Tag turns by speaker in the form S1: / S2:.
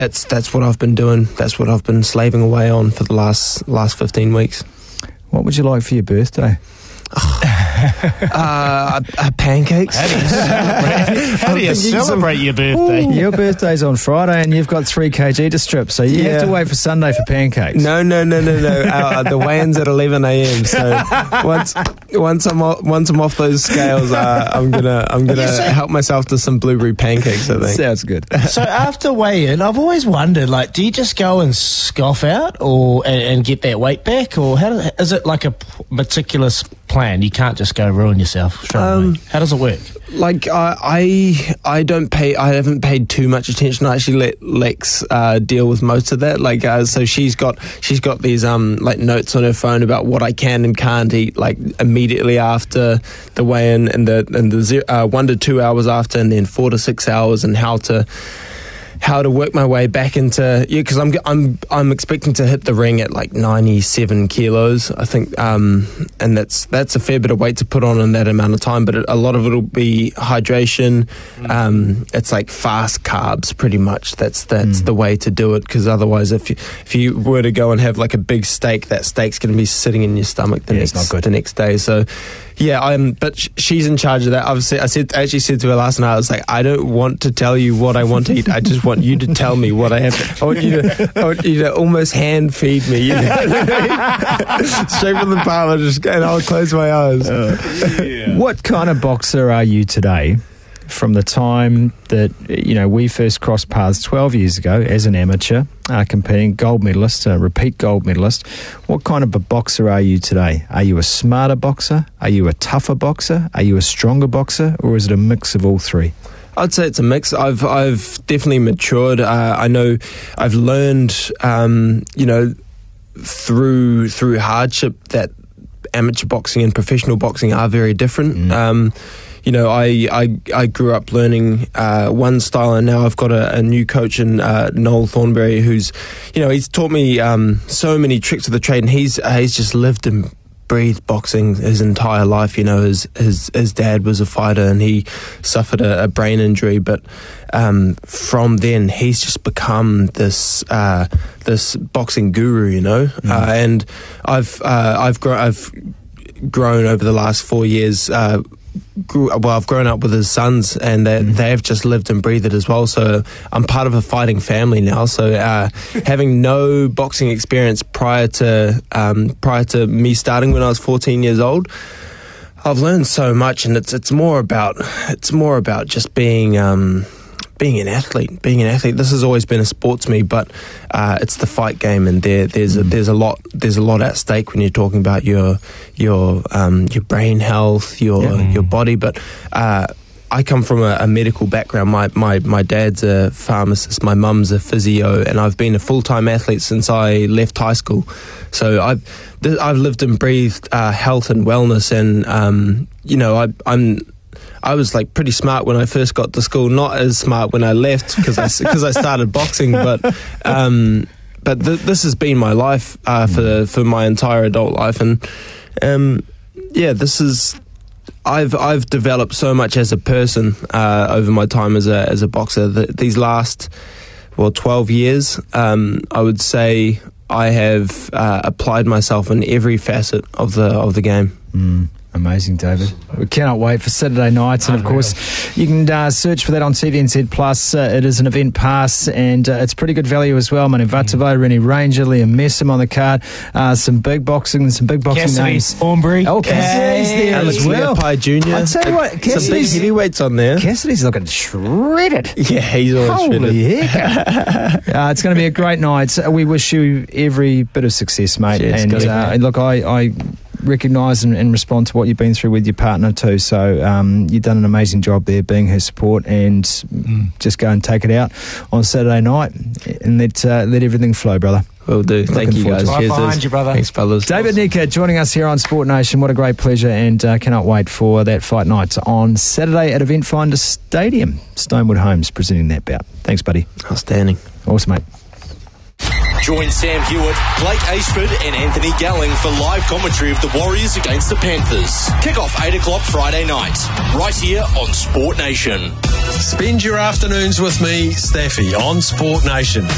S1: that's what I've been doing. That's what I've been slaving away on for the last 15 weeks.
S2: What would you like for your birthday?
S1: Pancakes.
S3: How do you celebrate your birthday?
S2: Your birthday's on Friday and you've got 3 kg to strip, so you have to wait for Sunday for pancakes.
S1: No. The weigh-in's at 11 a.m. So once I'm off those scales, I'm gonna help myself to some blueberry pancakes, I think.
S2: Sounds good.
S3: So after weigh-in, I've always wondered, like, do you just go and scoff out and get that weight back, or is it like a meticulous plan? You can't just go ruin yourself straight away. How does it work?
S1: Like I haven't paid too much attention. I actually let Lex deal with most of that. Like so she's got these like notes on her phone about what I can and can't eat, like immediately after the weigh-in and the 1 to 2 hours after, and then 4 to 6 hours, and how to work my way back into, because I'm expecting to hit the ring at like 97 kilos, I think, and that's a fair bit of weight to put on in that amount of time. But a lot of it'll be hydration. It's like fast carbs, pretty much. That's the way to do it, because otherwise, if you were to go and have like a big steak, that steak's going to be sitting in your stomach the next day. So. Yeah, but she's in charge of that. Obviously, I actually said to her last night, I was like, I don't want to tell you what I want to eat. I just want you to tell me what I have. I want you to almost hand feed me. You know? Straight from the parlour, and I'll close my eyes.
S2: What kind of boxer are you today? From the time that we first crossed paths 12 years ago as an amateur, competing, gold medalist, repeat gold medalist. What kind of a boxer are you today? Are you a smarter boxer? Are you a tougher boxer? Are you a stronger boxer? Or is it a mix of all three?
S1: I'd say it's a mix. I've definitely matured. I know I've learned, through hardship, that amateur boxing and professional boxing are very different. I grew up learning one style, and now I've got a new coach in Noel Thornberry, who's, he's taught me so many tricks of the trade, and he's just lived and breathed boxing his entire life. His dad was a fighter, and he suffered a brain injury, but from then he's just become this boxing guru, and I've grown over the last 4 years. I've grown up with his sons, and they've just lived and breathed it as well. So I'm part of a fighting family now. So having no boxing experience prior to me starting when I was 14 years old, I've learned so much, and it's more about just being an athlete. This has always been a sport to me, but it's the fight game, and there's a lot at stake when you're talking about your brain health, your body. But I come from a medical background. My dad's a pharmacist, my mum's a physio, and I've been a full-time athlete since I left high school. So I've lived and breathed health and wellness, and I was like pretty smart when I first got to school. Not as smart when I left because I started boxing. But this has been my life for my entire adult life, and this is. I've developed so much as a person over my time as a boxer. These last 12 years, I would say I have applied myself in every facet of the game.
S2: Amazing, David. We cannot wait for Saturday nights, and of course you can search for that on TVNZ Plus. It is an event pass, and it's pretty good value as well. Manu Vatuvei, Rennie Ranger, Liam Messam on the card. Some big boxing names.
S3: Thornberry.
S2: Oh, Cassidy's there as well.
S1: Pai Jr.
S2: I tell you what,
S1: Cassidy's some big heavyweights on there.
S2: Cassidy's looking shredded.
S1: Yeah, he's always shredded.
S2: Holy heck. It's going to be a great night. We wish you every bit of success, mate.
S1: Cheers,
S2: and look, I recognise and respond to what you've been through with your partner too, so you've done an amazing job there being her support, and just go and take it out on Saturday night and let everything flow, brother.
S1: Will do. Thank you, guys.
S3: Right behind you, brother.
S1: Thanks, fellas.
S2: David Necker joining us here on Sport Nation. What a great pleasure, and cannot wait for that fight night on Saturday at Event Finder Stadium. Stonewood Homes presenting that bout. Thanks, buddy.
S1: Outstanding.
S2: Awesome, mate.
S4: Join Sam Hewitt, Blake Ashford and Anthony Galling for live commentary of the Warriors against the Panthers. Kick off 8 o'clock Friday night, right here on Sport Nation.
S5: Spend your afternoons with me, Staffy, on Sport Nation.